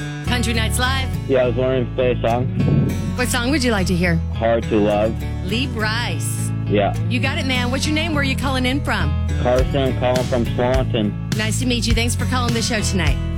Country Nights Live. Yeah, I was wondering if you play a song. What song would you like to hear? Hard to Love. Lee Bryce. Yeah. You got it, man. What's your name? Where are you calling in from? Carson, calling from Swanton. Nice to meet you. Thanks for calling the show tonight.